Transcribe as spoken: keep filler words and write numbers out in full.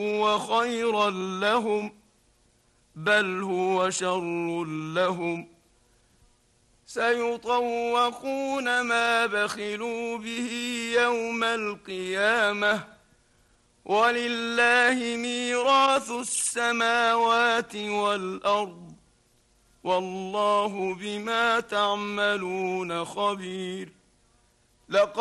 هو خيرا لهم بل هو شر لهم سيطوقون ما بخلوا به يوم القيامة ولله ميراث السماوات والأرض والله بما تعملون خبير. لقد